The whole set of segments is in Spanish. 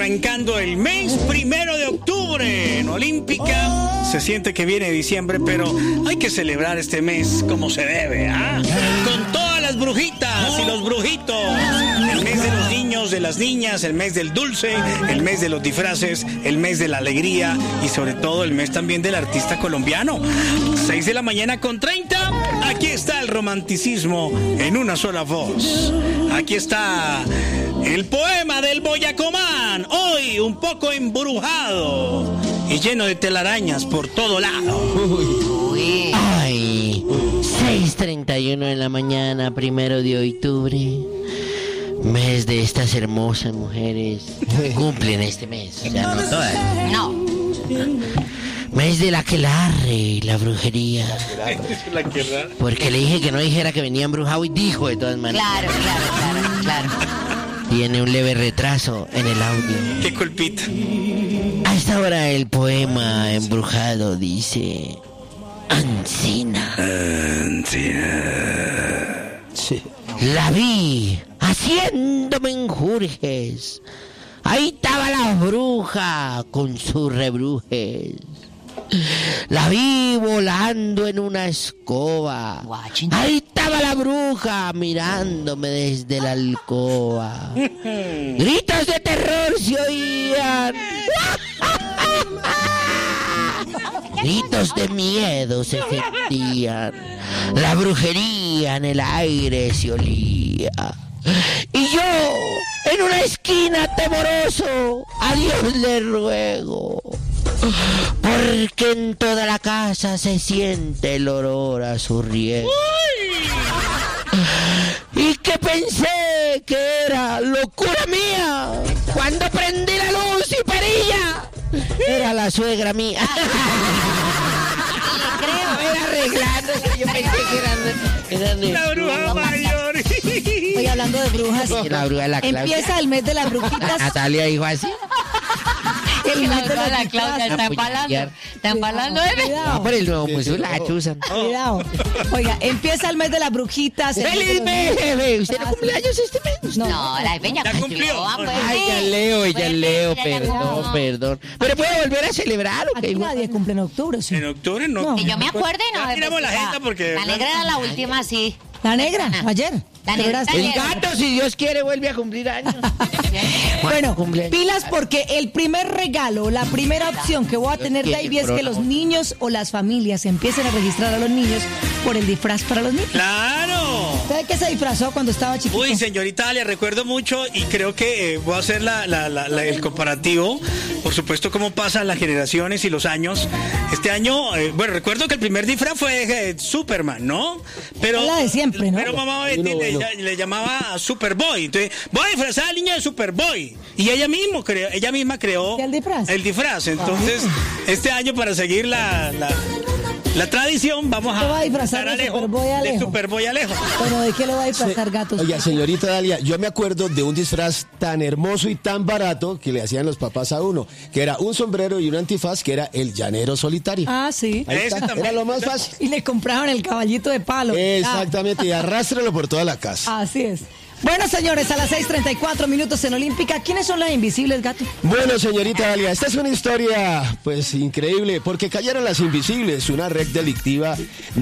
arrancando el mes 1 de octubre en Olímpica. Se siente que viene diciembre, pero hay que celebrar este mes como se debe, ¿ah? Con todas las brujitas y los brujitos. El mes de los niños, de las niñas, el mes del dulce, el mes de los disfraces, el mes de la alegría y sobre todo el mes también del artista colombiano. 6:30 Aquí está el romanticismo en una sola voz. Aquí está el poema del Boyacomán, hoy un poco embrujado y lleno de telarañas por todo lado. Uy. Ay, 6:31 de la mañana, 1 de octubre, mes de estas hermosas mujeres. Cumplen este mes, o sea, no todas. No. Mes de la aquelarre y la brujería. Porque le dije que no dijera que venía embrujado y dijo de todas maneras. Claro. Tiene un leve retraso en el audio. Qué culpita. A esta hora el poema embrujado dice: Ancina. Sí. La vi haciéndome enjurjes. Ahí estaba la bruja con sus rebrujes. La vi volando en una escoba. Ahí estaba la bruja mirándome desde la alcoba. Gritos de terror se oían. Gritos de miedo se sentían. La brujería en el aire se olía. Y yo, en una esquina temoroso, a Dios le ruego, porque en toda la casa se siente el olor a su riego. Y que pensé que era locura mía, cuando prendí la luz y perilla, era la suegra mía. Era arreglando, yo pensé que eran La bruja mayor. Oye, hablando de brujas, la bruja de la Claudia. empieza el mes de las brujitas. Natalia dijo así. El mes de La Claudia está empalando. No, por el nuevo museo la chuzan. Cuidado. Oiga, empieza el mes de las brujitas. ¡Feliz mes, jefe! ¿Usted no cumple años este mes? No, la peña Ya cumplió. Ay, ya leo, perdón. ¿Pero puede volver a celebrar o qué? Aquí nadie cumple en octubre, ¿sí? En octubre no. Que yo me acuerde, no. Ya tiramos la agenda porque... La negra era la última, sí. La negra, ayer. La negra. El gato, si Dios quiere, vuelve a cumplir años. Bueno, cumpleaños. pilas porque el primer regalo, la primera opción que voy a tener, David, es que los niños o las familias empiecen a registrar a los niños por el disfraz para los niños. ¡Claro! ¿Sabe qué se disfrazó cuando estaba chiquito? Uy, señorita, le recuerdo mucho y creo que voy a hacer el comparativo. Por supuesto, cómo pasan las generaciones y los años. Este año, bueno, recuerdo que el primer disfraz fue Superman, ¿no? Pero la de siempre, ¿no? Pero mamá Betty le llamaba a Superboy. Entonces, voy a disfrazar al niño de Superboy. Y ella misma creó ¿El disfraz? El disfraz. Entonces, este año, para seguir la tradición, vamos ¿Lo va a disfrazar de Superboy Alejo. Bueno, ¿de qué lo va a disfrazar, gatos? Oiga, señorita Dalia, yo me acuerdo de un disfraz tan hermoso y tan barato que le hacían los papás a uno, que era un sombrero y un antifaz, que era el llanero solitario. Ah, sí. Ahí Ese está, también. era lo más fácil. Y le compraban el caballito de palo. Exactamente, y arrástralo por toda la casa. Así es. Bueno, señores, a las 6:34 en Olímpica, ¿quiénes son las invisibles, gato? Bueno, señorita Dalia, esta es una historia, pues, increíble, porque cayeron las invisibles, una red delictiva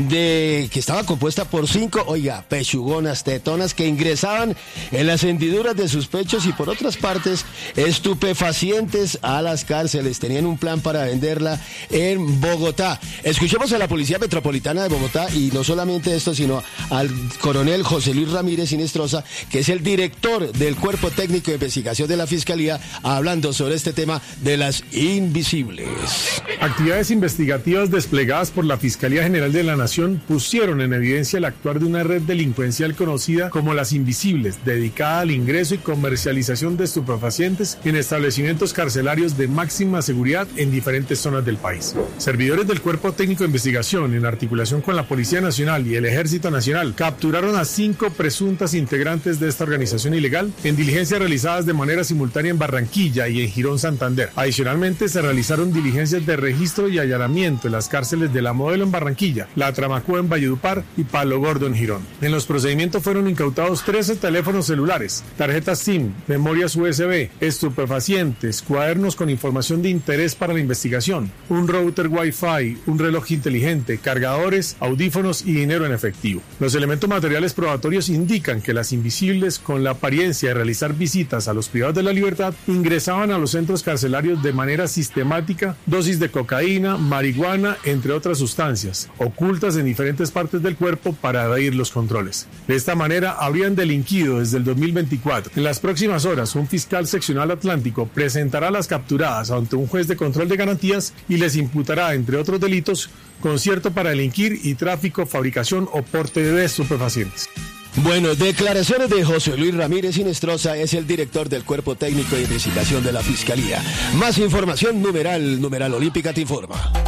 que estaba compuesta por 5, pechugonas, tetonas, que ingresaban en las hendiduras de sus pechos y por otras partes, estupefacientes a las cárceles. Tenían un plan para venderla en Bogotá. Escuchemos a la Policía Metropolitana de Bogotá, y no solamente esto, sino al coronel José Luis Ramírez Sinestrosa, que es el director del Cuerpo Técnico de Investigación de la Fiscalía, hablando sobre este tema de las invisibles. Actividades investigativas desplegadas por la Fiscalía General de la Nación pusieron en evidencia el actuar de una red delincuencial conocida como las invisibles, dedicada al ingreso y comercialización de estupefacientes en establecimientos carcelarios de máxima seguridad en diferentes zonas del país. Servidores del Cuerpo Técnico de Investigación, en articulación con la Policía Nacional y el Ejército Nacional, capturaron a 5 presuntas integrantes integrantes de esta organización ilegal en diligencias realizadas de manera simultánea en Barranquilla y en Girón, Santander. Adicionalmente, se realizaron diligencias de registro y allanamiento en las cárceles de La Modelo en Barranquilla, La Tramacúa en Valledupar y Palo Gordo en Girón. En los procedimientos fueron incautados 13 teléfonos celulares, tarjetas SIM, memorias USB, estupefacientes, cuadernos con información de interés para la investigación, un router Wi-Fi, un reloj inteligente, cargadores, audífonos y dinero en efectivo. Los elementos materiales probatorios indican que las invisibles, con la apariencia de realizar visitas a los privados de la libertad, ingresaban a los centros carcelarios de manera sistemática dosis de cocaína, marihuana, entre otras sustancias, ocultas en diferentes partes del cuerpo para evadir los controles. De esta manera habrían delinquido desde el 2024. En las próximas horas, un fiscal seccional atlántico presentará a las capturadas ante un juez de control de garantías y les imputará, entre otros delitos, concierto para delinquir y tráfico, fabricación o porte de estupefacientes. Bueno, declaraciones de José Luis Ramírez Inestrosa, es el director del Cuerpo Técnico de Investigación de la Fiscalía. Más información, numeral Olímpica te informa.